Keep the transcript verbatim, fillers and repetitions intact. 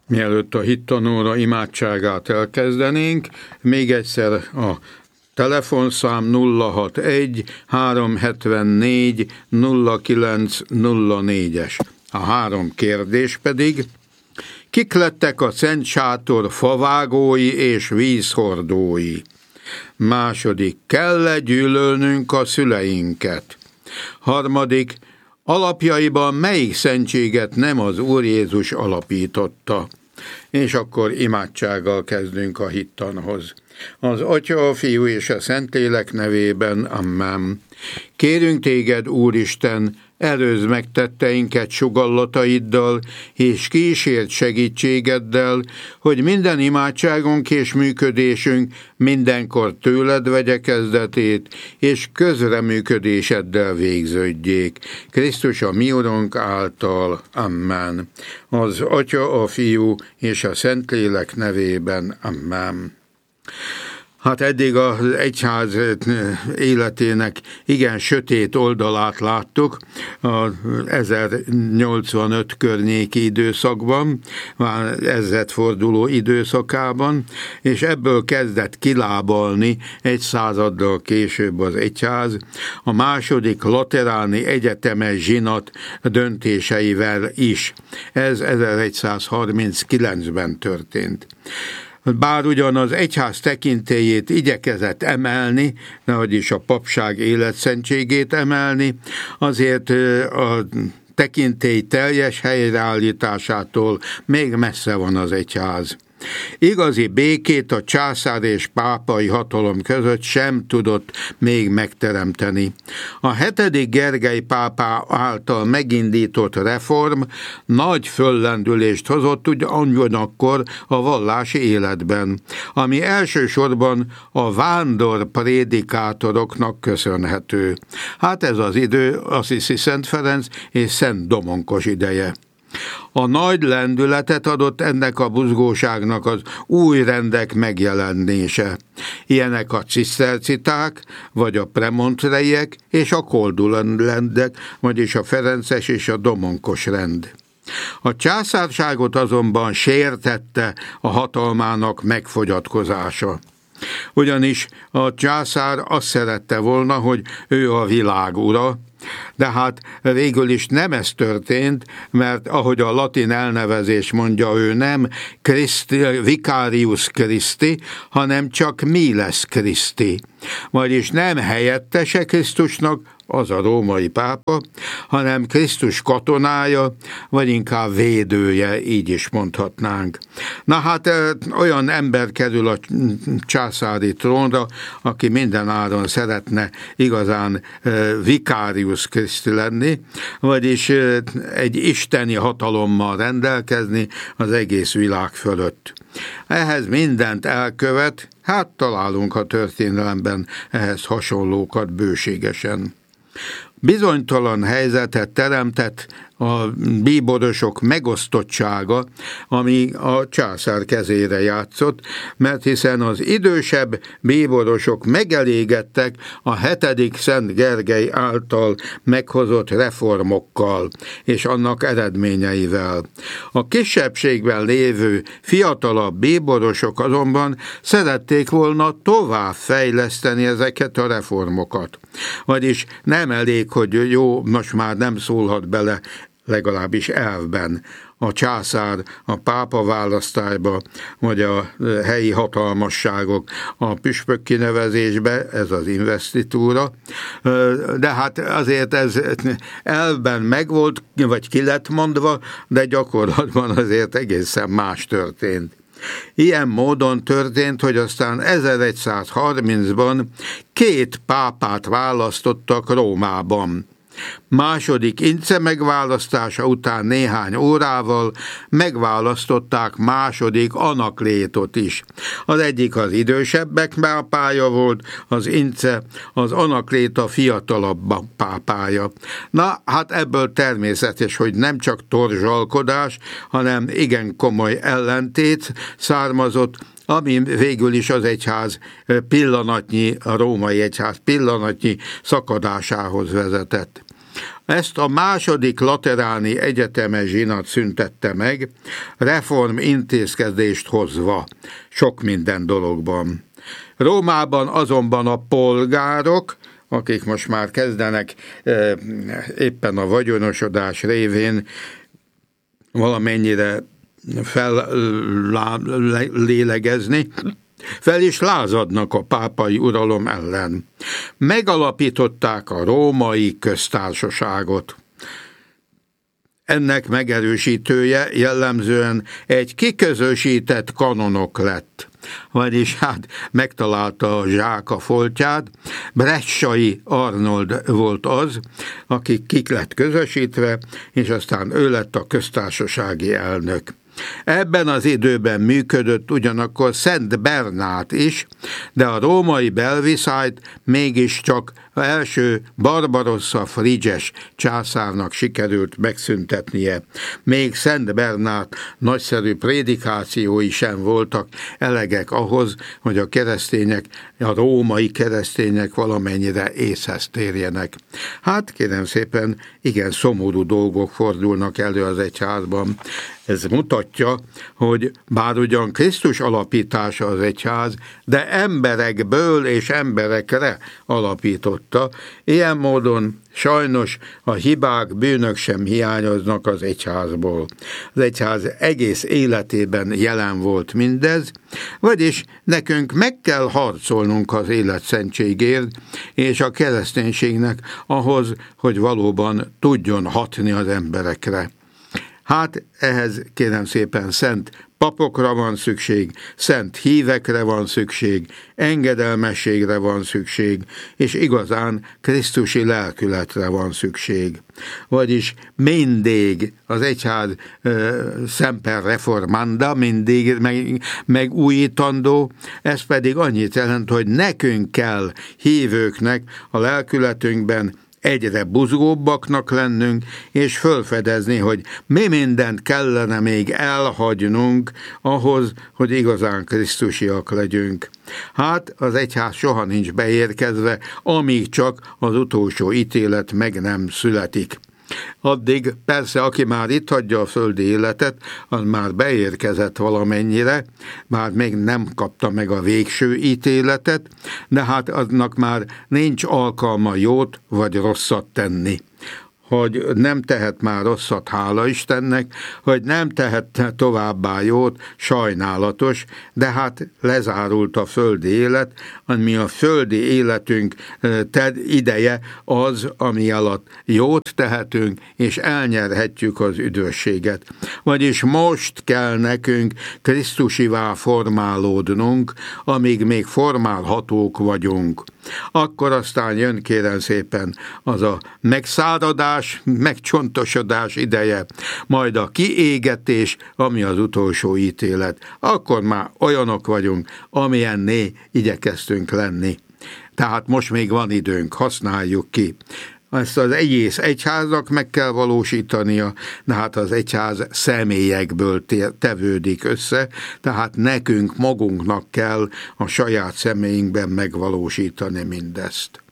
Mielőtt a hittanóra imádságát elkezdenénk, még egyszer a telefonszám nulla hatvanegy háromszázhetvennégy nulla kilenc nulla négyes. A három kérdés pedig: kik lettek a Szent Sátor favágói és vízhordói? Második, kell-e gyűlölnünk a szüleinket? Harmadik, alapjaiban melyik szentséget nem az Úr Jézus alapította? És akkor imádsággal kezdünk a hittanhoz. Az Atya, a Fiú és a Szentlélek nevében, amen. Kérünk téged, Úristen, előzd meg tetteinket sugallataiddal, és kísérd segítségeddel, hogy minden imádságunk és működésünk mindenkor tőled vegye kezdetét, és közreműködéseddel végződjék. Krisztus a mi Urunk által, amen. Az Atya, a Fiú és a Szentlélek nevében, amen. Hát eddig az egyház életének igen sötét oldalát láttuk az ezernyolcvanöt környéki időszakban, már ezredforduló időszakában, és ebből kezdett kilábalni egy századdal később az egyház, a második lateráni egyetemes zsinat döntéseivel is. Ez ezeregyszázharminckilencben történt. Bár ugyan az egyház tekintélyét igyekezett emelni, vagyis a papság életszentségét emelni, azért a tekintély teljes helyreállításától még messze van az egyház. Igazi békét a császár és pápai hatalom között sem tudott még megteremteni. A hetedik Gergely pápa által megindított reform nagy föllendülést hozott ugyanakkor a vallási életben, ami elsősorban a vándor prédikátoroknak köszönhető. Hát ez az idő Assisi Szent Ferenc és Szent Domonkos ideje. A nagy lendületet adott ennek a buzgóságnak az új rendek megjelenése. Ilyenek a ciszterciták, vagy a premontreiek és a koldulendek, vagyis a ferences és a domonkos rend. A császárságot azonban sértette a hatalmának megfogyatkozása. Ugyanis a császár azt szerette volna, hogy ő a világ ura, de hát végül is nem ez történt, mert ahogy a latin elnevezés mondja, ő nem Christi, Vicarius Christi, hanem csak Miles Christi, vagyis nem helyettese Krisztusnak, az a római pápa, hanem Krisztus katonája, vagy inkább védője, így is mondhatnánk. Na hát olyan ember kerül a császári trónra, aki minden áron szeretne igazán Vicarius Christi lenni, vagyis egy isteni hatalommal rendelkezni az egész világ fölött. Ehhez mindent elkövet, hát találunk a történelemben ehhez hasonlókat bőségesen. Bizonytalan helyzetet teremtett a bíborosok megosztottsága, ami a császár kezére játszott, mert hiszen az idősebb bíborosok megelégedtek a hetedik Szent Gergely által meghozott reformokkal és annak eredményeivel. A kisebbségben lévő fiatalabb bíborosok azonban szerették volna tovább fejleszteni ezeket a reformokat. Vagyis nem elég, hogy jó, most már nem szólhat bele, legalábbis elvben, a császár a pápa választásba, vagy a helyi hatalmasságok a püspök kinevezésbe, ez az investitúra, de hát azért ez elvben megvolt, vagy ki lett mondva, de gyakorlatban azért egészen más történt. Ilyen módon történt, hogy aztán ezeregyszázharmincban két pápát választottak Rómában. Második Ince megválasztása után néhány órával megválasztották második Anaklétot is. Az egyik az idősebbek pápája volt, az Ince az Anakléta fiatalabb pápája. Na, hát ebből természetes, hogy nem csak torzsalkodás, hanem igen komoly ellentét származott, ami végül is az egyház pillanatnyi, a római egyház pillanatnyi szakadásához vezetett. Ezt a második lateráni egyetemes zsinat szüntette meg, reform intézkedést hozva sok minden dologban. Rómában azonban a polgárok, akik most már kezdenek e, éppen a vagyonosodás révén valamennyire fellélegezni, fel is lázadnak a pápai uralom ellen. Megalapították a római köztársaságot. Ennek megerősítője jellemzően egy kiközösített kanonok lett. Vagyis hát megtalálta a zsák a foltját, Bressai Arnold volt az, aki kik lett közösítve, és aztán ő lett a köztársasági elnök. Ebben az időben működött ugyanakkor Szent Bernát is, de a római belviszályt mégiscsak első Barbarossa Frigyes császárnak sikerült megszüntetnie. Még Szent Bernát nagyszerű prédikációi sem voltak elegek ahhoz, hogy a keresztények, a római keresztények valamennyire észhez térjenek. Hát kérem szépen, igen szomorú dolgok fordulnak elő az egyházban. Ez mutatja, hogy bár ugyan Krisztus alapítása az egyház, de emberekből és emberekre alapította. Ilyen módon sajnos a hibák, bűnök sem hiányoznak az egyházból. Az egyház egész életében jelen volt mindez, vagyis nekünk meg kell harcolnunk az életszentségért és a kereszténységnek ahhoz, hogy valóban tudjon hatni az emberekre. Hát ehhez kérem szépen szent papokra van szükség, szent hívekre van szükség, engedelmességre van szükség, és igazán krisztusi lelkületre van szükség. Vagyis mindig az egyház uh, semper reformanda, mindig meg, megújítandó, ez pedig annyit jelent, hogy nekünk kell hívőknek a lelkületünkben egyre buzgóbbaknak lennünk, és fölfedezni, hogy mi mindent kellene még elhagynunk ahhoz, hogy igazán krisztusiak legyünk. Hát az egyház soha nincs beérkezve, amíg csak az utolsó ítélet meg nem születik. Addig persze, aki már itt hagyja a földi életet, az már beérkezett valamennyire, már még nem kapta meg a végső ítéletet, de hát aznak már nincs alkalma jót vagy rosszat tenni. Hogy nem tehet már rosszat, hála Istennek, hogy nem tehet továbbá jót, sajnálatos, de hát lezárult a földi élet, ami a földi életünk ideje az, ami alatt jót tehetünk, és elnyerhetjük az üdvösséget. Vagyis most kell nekünk krisztusivá formálódnunk, amíg még formálhatók vagyunk. Akkor aztán jön kérem szépen az a megszáradás, megcsontosodás ideje, majd a kiégetés, ami az utolsó ítélet. Akkor már olyanok vagyunk, amilyenné igyekeztünk lenni. Tehát most még van időnk, használjuk ki. Ezt az egész egyháznak meg kell valósítania, de hát az egyház személyekből tevődik össze, tehát nekünk magunknak kell a saját személyünkben megvalósítani mindezt.